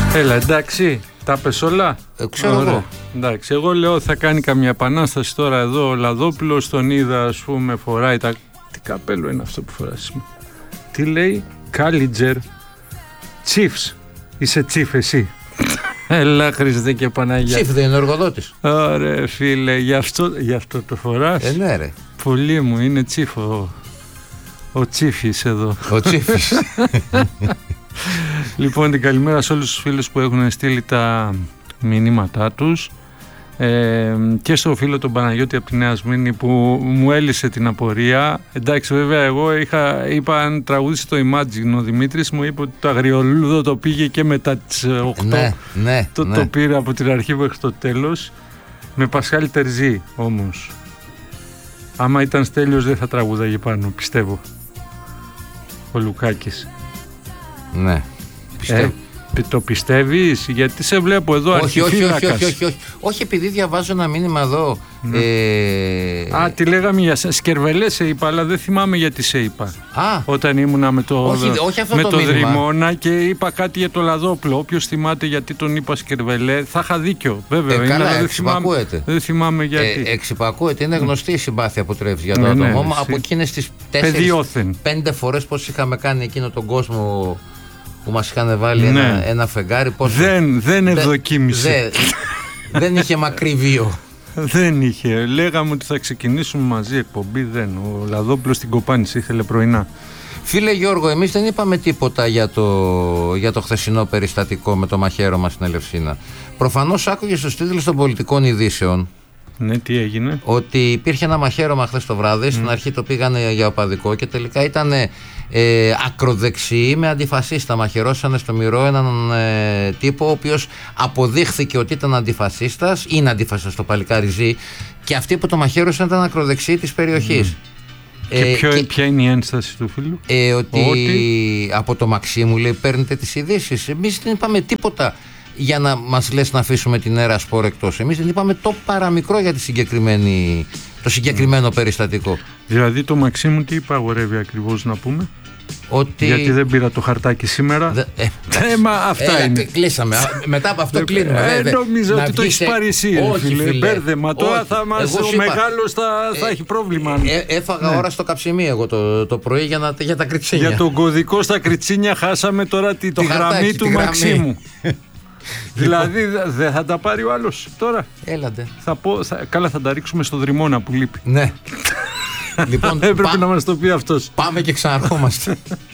Έλα, εντάξει, τα πες όλα. Ξέρω εγώ. Εντάξει, εγώ λέω θα κάνει καμία επανάσταση τώρα εδώ ο Λαδόπουλος, τον είδα ας πούμε φοράει τα... Τι καπέλο είναι αυτό που φοράς? Τι λέει? Κάλιτζερ Chiefs. Είσαι chief εσύ? Έλα Χριστέ και Παναγιά. Chief δεν είναι εργοδότης? Ωραία φίλε, γι' αυτό το φοράς? Ναι ρε. Πολύ μου, είναι chief ο Τσίφης εδώ. Ο Τσίφης. Λοιπόν, την καλημέρα σε όλους τους φίλους που έχουν στείλει τα μηνύματά τους και στο φίλο τον Παναγιώτη από τη Νέα Σμύρνη που μου έλυσε την απορία. Εντάξει, βέβαια, εγώ είπα αν τραγούδισε το Imagine, ο Δημήτρης μου είπε ότι το αγριολούδο το πήγε και μετά τις 8. Ναι. Το πήρε από την αρχή μέχρι το τέλος. Με Πασχάλη Τερζή όμως. Άμα ήταν Στέλιος δεν θα τραγούδαγε πάνω, πιστεύω. Ο Λουκάκης. Ναι, πιστεύω. Το πιστεύεις? Γιατί σε βλέπω εδώ αρχιφύλακας. Όχι, επειδή διαβάζω ένα μήνυμα εδώ. Τι λέγαμε για Σκερβελέ σε είπα, αλλά δεν θυμάμαι γιατί σε είπα. Όταν ήμουνα με το Δρυμώνα και είπα κάτι για το Λαδόπουλο. Όποιος θυμάται γιατί τον είπα Σκερβελέ, θα είχα δίκιο. Βέβαια, καλά, εξυπακούεται. Δεν θυμάμαι γιατί. Εξυπακούεται, είναι γνωστή η συμπάθεια που τρέφει για το άτομο. Από εκείνες τις 4-5 φορές πως είχαμε κάνει εκείνο τον κόσμο που μας είχαν βάλει ένα φεγγάρι. Δεν ευδοκίμησε. Δεν είχε μακρύ βίο. Δεν είχε. Λέγαμε ότι θα ξεκινήσουμε μαζί εκπομπή. Ο Λαδόπουλος στην Κοπάνηση ήθελε πρωινά. Φίλε Γιώργο, εμείς δεν είπαμε τίποτα για το χθεσινό περιστατικό με το μαχαίρωμα στην Ελευσίνα. Προφανώς άκουγες στους τίτλους των πολιτικών ειδήσεων. Ναι, τι έγινε? Ότι υπήρχε ένα μαχαίρωμα χθες το βράδυ. Στην αρχή το πήγανε για οπαδικό και τελικά ήταν ακροδεξιοί με αντιφασίστα. Μαχαιρώσανε στο Μυρό έναν τύπο ο οποίος αποδείχθηκε ότι ήταν αντιφασίστας. Είναι αντιφασίστας το παλικάρι ζει. Και αυτοί που το μαχαίρωσαν ήταν ακροδεξιοί της περιοχής. Και ποια είναι η ένσταση του φίλου? Ότι από το Μαξίμου λέει παίρνετε τις ειδήσεις. Εμείς δεν είπαμε τίποτα για να μας λες να αφήσουμε την ΕΡΑ Σπορ εκτός. Εμείς δεν είπαμε το παραμικρό για το συγκεκριμένο περιστατικό. Δηλαδή το Μαξίμου τι υπαγορεύει ακριβώς να πούμε? Ότι... Γιατί δεν πήρα το χαρτάκι σήμερα. Αυτά είναι. Κλείσαμε. Μετά από αυτό κλείνουμε. Νομίζω ότι το έχεις πάρει εσύ. Όχι, μπέρδεμα. Τώρα ο μεγάλος θα έχει πρόβλημα. Έφαγα ώρα στο καψιμί εγώ το πρωί για τα κριτσίνια. Για τον κωδικό στα κριτσίνια χάσαμε τώρα τη γραμμή του Μαξίμου. Δηλαδή δεν θα τα πάρει ο άλλος τώρα? Έλατε. Καλά, θα τα ρίξουμε στο Δρυμώνα που λείπει. Ναι. Λοιπόν, έπρεπε να μας το πει αυτός. Πάμε και ξαναρχόμαστε.